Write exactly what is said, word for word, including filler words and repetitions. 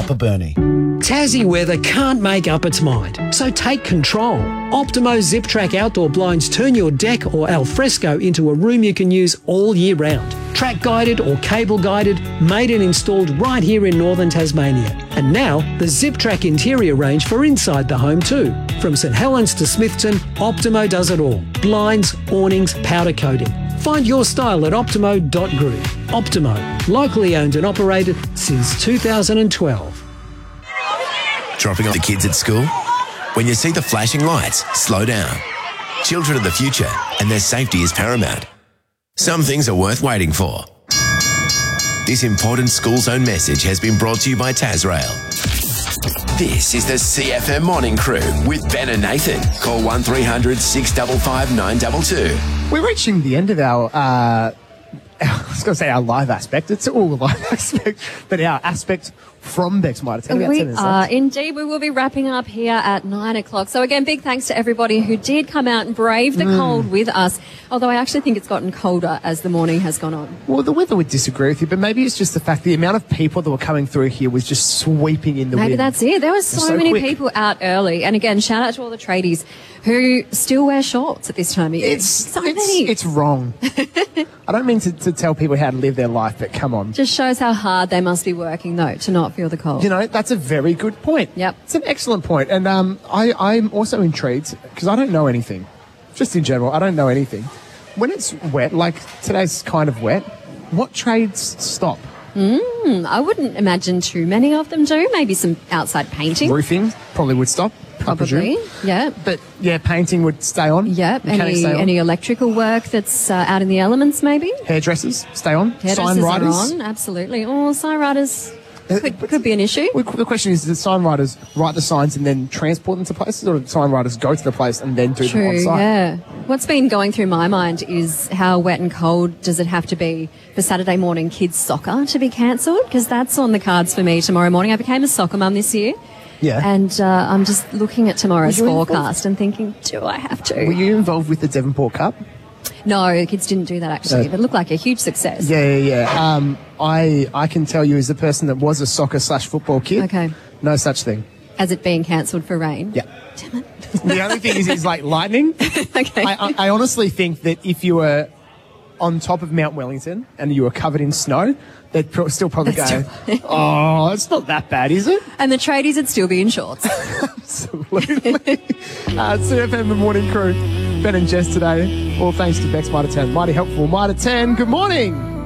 Upper Burnie. Tassie weather can't make up its mind, so take control. Optimo Zip-Track outdoor blinds turn your deck or alfresco into a room you can use all year round. Track guided or cable guided, made and installed right here in northern Tasmania. And now, the Zip-Track interior range for inside the home too. From St Helens to Smithton, Optimo does it all. Blinds, awnings, powder coating. Find your style at optimo dot group. Optimo, locally owned and operated since two thousand twelve. Dropping off the kids at school? When you see the flashing lights, slow down. Children are the future, and their safety is paramount. Some things are worth waiting for. This important school zone message has been brought to you by Tasrail. This is the C F M Morning Crew with Ben and Nathan. Call one three hundred six five five nine two two. We're reaching the end of our, uh, I was going to say our live aspect. It's all live aspect, but our aspect from Bex Mitre. We are indeed. We will be wrapping up here at nine o'clock. So again, big thanks to everybody who did come out and brave the mm. cold with us. Although I actually think it's gotten colder as the morning has gone on. Well, the weather would disagree with you, but maybe it's just the fact the amount of people that were coming through here was just sweeping in the maybe wind. Maybe that's it. There were so, so many quick. people out early. And again, shout out to all the tradies who still wear shorts at this time of year. It's, so it's, many. It's wrong. I don't mean to, to tell people how to live their life, but come on. Just shows how hard they must be working, though, to not feel the cold. You know, that's a very good point. Yep. It's an excellent point. And um, I, I'm also intrigued, because I don't know anything. Just in general, I don't know anything. When it's wet, like today's kind of wet, what trades stop? Mm, I wouldn't imagine too many of them do. Maybe some outside painting. Roofing probably would stop. Probably, yeah. But, yeah, painting would stay on. Yep. Any, stay on. any electrical work that's uh, out in the elements, maybe? Hairdressers, stay on. Hairdressers sign writers. are on, absolutely. Oh, sign writers could, could be an issue. Well, the question is, do sign writers write the signs and then transport them to places, or do sign writers go to the place and then do True, them on site? yeah. What's been going through my mind is how wet and cold does it have to be for Saturday morning kids' soccer to be cancelled? Because that's on the cards for me tomorrow morning. I became a soccer mum this year. Yeah. And uh, I'm just looking at tomorrow's forecast and thinking, do I have to? Were you involved with the Devonport Cup? No, the kids didn't do that, actually. Uh, it looked like a huge success. Yeah, yeah, yeah. Um, I, I can tell you as a person that was a soccer slash football kid, okay. no such thing. As it being cancelled for rain? Yeah. Damn it. The only thing is, is like lightning. Okay. I, I, I honestly think that if you were on top of Mount Wellington and you were covered in snow, they'd pro- still probably That's go, oh, it's not that bad, is it? And the tradies would still be in shorts. Absolutely. uh, C F M, the Morning Crew, Ben and Jess today. All thanks to Bex Mitre ten. Mighty helpful. Mitre ten, good morning.